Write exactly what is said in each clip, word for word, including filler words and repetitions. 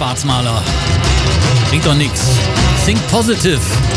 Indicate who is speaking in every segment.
Speaker 1: Schwarzmaler. Bringt doch nix. Think positive.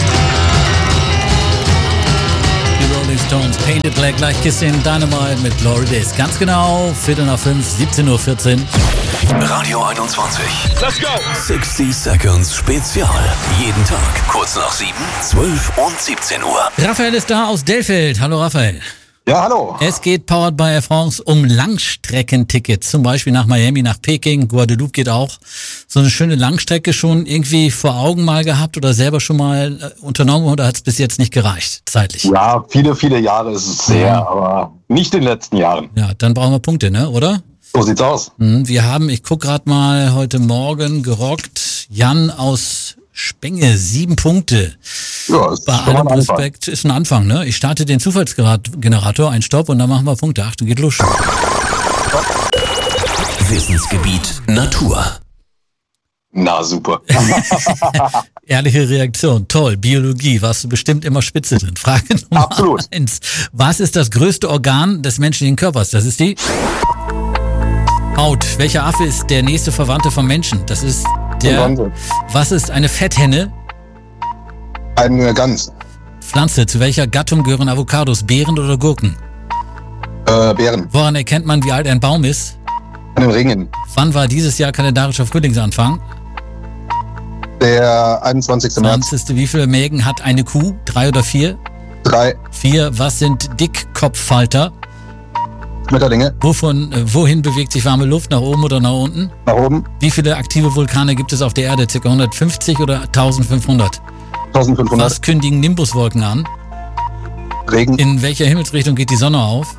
Speaker 1: Die Rolling Stones, Painted Black, gleich Kissing Dynamite mit Glory Days. Ganz genau, Viertel nach fünf, siebzehn Uhr vierzehn.
Speaker 2: Radio einundzwanzig.
Speaker 3: Let's go!
Speaker 2: sechzig Seconds Spezial. Jeden Tag, kurz nach sieben, zwölf und siebzehn Uhr.
Speaker 1: Raphael ist da aus Delfeld. Hallo Raphael.
Speaker 4: Ja, hallo.
Speaker 1: Es geht powered by Air France um Langstreckentickets, zum Beispiel nach Miami, nach Peking, Guadeloupe geht auch. So eine schöne Langstrecke schon irgendwie vor Augen mal gehabt oder selber schon mal äh, unternommen oder hat es bis jetzt nicht gereicht, zeitlich?
Speaker 4: Ja, viele, viele Jahre ist es sehr, ja. Aber nicht in den letzten Jahren.
Speaker 1: Ja, dann brauchen wir Punkte, ne, oder?
Speaker 4: So sieht's aus.
Speaker 1: Wir haben, ich guck gerade mal, heute Morgen gerockt, Jan aus Spenge, sieben Punkte.
Speaker 4: Ja, ist
Speaker 1: bei allem Respekt ist ein Anfang, ne? Ich starte den Zufallsgenerator, ein Stopp und dann machen wir Punkte. Achtung, geht los.
Speaker 2: Wissensgebiet Natur.
Speaker 4: Na, super.
Speaker 1: Ehrliche Reaktion, toll. Biologie, warst du bestimmt immer spitze drin. Frage Nummer
Speaker 4: Absolut.
Speaker 1: eins. Was ist das größte Organ des menschlichen Körpers? Das ist die Haut. Welcher Affe ist der nächste Verwandte vom Menschen? Das ist der... Was ist eine Fetthenne?
Speaker 4: Eine Gans.
Speaker 1: Pflanze. Zu welcher Gattung gehören Avocados? Beeren oder Gurken?
Speaker 4: Äh, Beeren.
Speaker 1: Woran erkennt man, wie alt ein Baum ist?
Speaker 4: An den Ringen.
Speaker 1: Wann war dieses Jahr kalendarischer Frühlingsanfang?
Speaker 4: Der einundzwanzigste März.
Speaker 1: zwanzigste Wie viele Mägen hat eine Kuh? Drei oder vier?
Speaker 4: Drei.
Speaker 1: Vier. Was sind Dickkopffalter?
Speaker 4: Schmetterlinge.
Speaker 1: Wovon, äh, wohin bewegt sich warme Luft? Nach oben oder nach unten?
Speaker 4: Nach oben.
Speaker 1: Wie viele aktive Vulkane gibt es auf der Erde? Circa hundertfünfzig oder eintausendfünfhundert?
Speaker 4: eintausendfünfhundert.
Speaker 1: Was kündigen Nimbuswolken an?
Speaker 4: Regen.
Speaker 1: In welcher Himmelsrichtung geht die Sonne auf?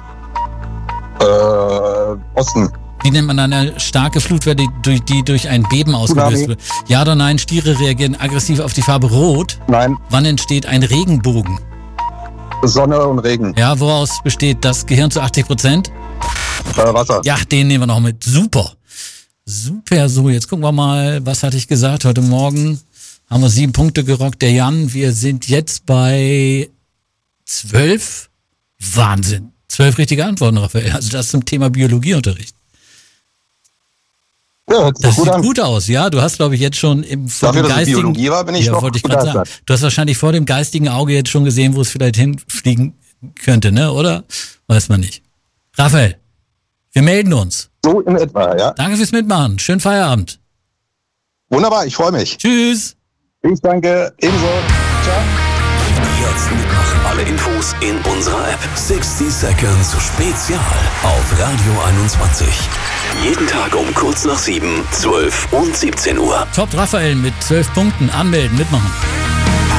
Speaker 4: Äh, Osten.
Speaker 1: Wie nennt man eine starke Flutwelle, die, die durch ein Beben ausgelöst wird? Ja oder nein, Stiere reagieren aggressiv auf die Farbe Rot.
Speaker 4: Nein.
Speaker 1: Wann entsteht ein Regenbogen?
Speaker 4: Sonne und Regen.
Speaker 1: Ja, woraus besteht das Gehirn zu achtzig Prozent?
Speaker 4: Äh, Wasser.
Speaker 1: Ja, den nehmen wir noch mit. Super. Super, so, jetzt gucken wir mal, was hatte ich gesagt? Heute Morgen haben wir sieben Punkte gerockt. Der Jan, wir sind jetzt bei zwölf. Wahnsinn. Zwölf richtige Antworten, Raphael. Also das zum Thema Biologieunterricht.
Speaker 4: Ja, hört sich
Speaker 1: Das
Speaker 4: gut
Speaker 1: sieht
Speaker 4: an.
Speaker 1: gut aus, ja. Du hast, glaube ich, jetzt schon im vor
Speaker 4: Dafür,
Speaker 1: dem
Speaker 4: dass es
Speaker 1: geistigen,
Speaker 4: Biologie war, bin ich
Speaker 1: ja,
Speaker 4: noch
Speaker 1: wollte ich gerade sagen.
Speaker 4: begeistert.
Speaker 1: Du hast wahrscheinlich vor dem geistigen Auge jetzt schon gesehen, wo es vielleicht hinfliegen könnte, ne? Oder? Weiß man nicht. Raphael, wir melden uns.
Speaker 4: So in etwa, ja.
Speaker 1: Danke fürs Mitmachen. Schönen Feierabend.
Speaker 4: Wunderbar, ich freue mich.
Speaker 1: Tschüss.
Speaker 4: Ich danke. Ebenso. Ciao.
Speaker 2: Jetzt mitmachen. Alle Infos in unserer App. sechzig Seconds Spezial auf Radio einundzwanzig. Jeden Tag um kurz nach sieben, zwölf und siebzehn Uhr.
Speaker 1: Top Raphael mit zwölf Punkten. Anmelden, mitmachen.